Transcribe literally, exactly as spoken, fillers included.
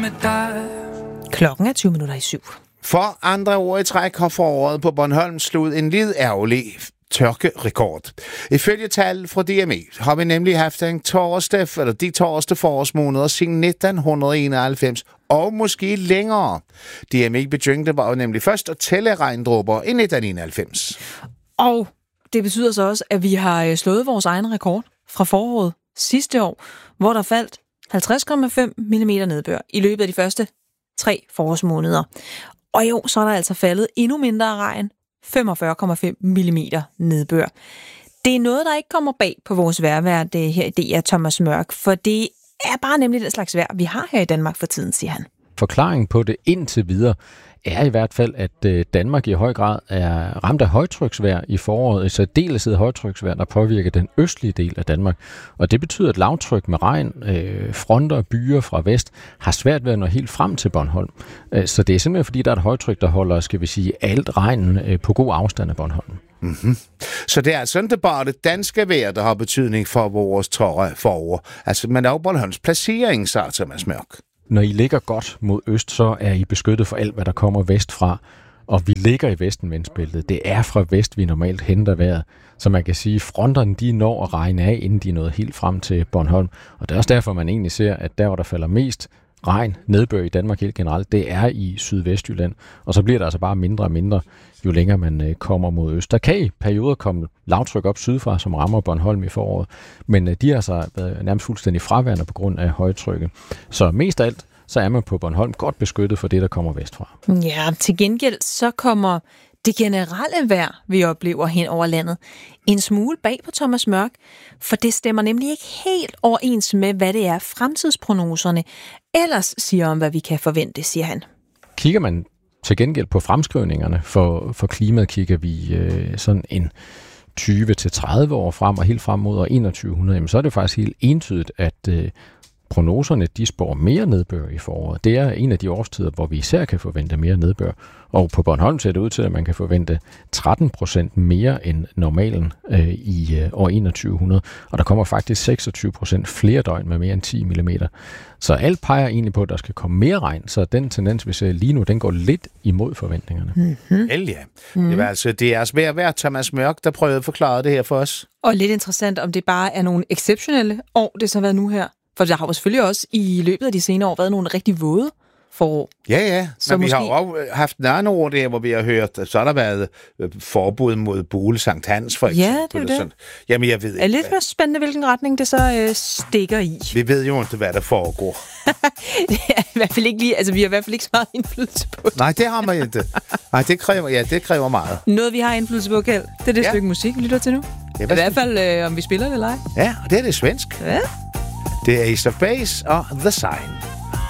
med dig. Klokken er tyve minutter i syv. For andre år i træk har foråret på Bornholm slået en lidt ærgerlig tørkerekord. Ifølge tal fra D M E har vi nemlig haft en torsdag, eller de torsdag forårsmåneder siden nitten enoghalvfems, og måske længere. D M E begyndte var jo nemlig først at tælle regndråber i nitten enoghalvfems. Og det betyder så også, at vi har slået vores egen rekord fra foråret sidste år, hvor der faldt halvtreds komma fem millimeter nedbør i løbet af de første tre forårsmåneder. Og i år så er der altså faldet endnu mindre regn, femogfyrre komma fem millimeter nedbør. Det er noget, der ikke kommer bag på vores vejrvært her i D R, Thomas Mørk, for det er bare nemlig den slags vejr, vi har her i Danmark for tiden, siger han. Forklaringen på det indtil videre er i hvert fald, at Danmark i høj grad er ramt af højtryksvejr i foråret, i særdeleshed højtryksvejr, der påvirker den østlige del af Danmark. Og det betyder, at lavtryk med regn, øh, fronter og byer fra vest har svært ved at nå helt frem til Bornholm. Så det er simpelthen fordi, der er et højtryk, der holder, skal vi sige, alt regnen øh, på god afstand af Bornholm. Mm-hmm. Så det er altså ikke bare det danske vejr, der har betydning for vores tørre forår. Altså, men også Bornholms placering, så Thomas Mørk. Når I ligger godt mod øst, så er I beskyttet for alt, hvad der kommer vestfra. Og vi ligger i vestenvindsbæltet. Det er fra vest, vi normalt henter vejret. Så man kan sige, at fronterne de når at regne af, inden de er nået helt frem til Bornholm. Og det er også derfor, man egentlig ser, at der, hvor der falder mest regn, nedbør i Danmark helt generelt, det er i Sydvestjylland. Og så bliver der altså bare mindre og mindre, jo længere man øh, kommer mod øst. Der kan i perioder komme lavtryk op sydfra, som rammer Bornholm i foråret. Men øh, de har altså været nærmest fuldstændig fraværende på grund af højtrykket. Så mest af alt, så er man på Bornholm godt beskyttet for det, der kommer vestfra. Ja, til gengæld så kommer det generelle vejr, vi oplever hen over landet, en smule bag på Thomas Mørk, for det stemmer nemlig ikke helt overens med, hvad det er fremtidsprognoserne ellers siger om, hvad vi kan forvente, siger han. Kigger man til gengæld på fremskrivningerne for, for klimaet, kigger vi øh, sådan en tyve til tredive år frem og helt frem mod år enogtyve hundrede, jamen så er det faktisk helt entydigt, at øh, prognoserne, de spår mere nedbør i foråret. Det er en af de årstider, hvor vi især kan forvente mere nedbør. Og på Bornholm ser det ud til, at man kan forvente tretten procent mere end normalen øh, i øh, år enogtyve hundrede. Og der kommer faktisk seksogtyve procent flere døgn med mere end ti millimeter. Så alt peger egentlig på, at der skal komme mere regn. Så den tendens, vi ser lige nu, den går lidt imod forventningerne. Mm-hmm. Ja. Mm. Det var altså D R's vejrvært Thomas Mørk, der prøvede at forklare det her for os. Og lidt interessant, om det bare er nogle exceptionelle år, det så har været nu her. For der har jo selvfølgelig også i løbet af de senere år været nogle rigtig våde forår. Ja, ja. Så men måske... vi har jo også haft en anden år der, hvor vi har hørt, så har der været forbud mod Bule Sankt Hans, for eksempel. Ja, det er jo det. Jamen, jeg ved ikke. Det er lidt mere spændende, hvilken retning det så øh, stikker i. Vi ved jo ikke, hvad der foregår. Det er i hvert fald ikke lige, altså vi har i hvert fald ikke så meget indflydelse på det. Nej, det har man ikke. Nej, det kræver, ja, det kræver meget. Noget, vi har indflydelse på, Kjeld, det er det ja. stykke musik, vi lytter til nu. I hvert fald, øh, om vi spiller det eller ej. Ja, og det er det svensk. Ja. Det er Ace of Base og The Sign.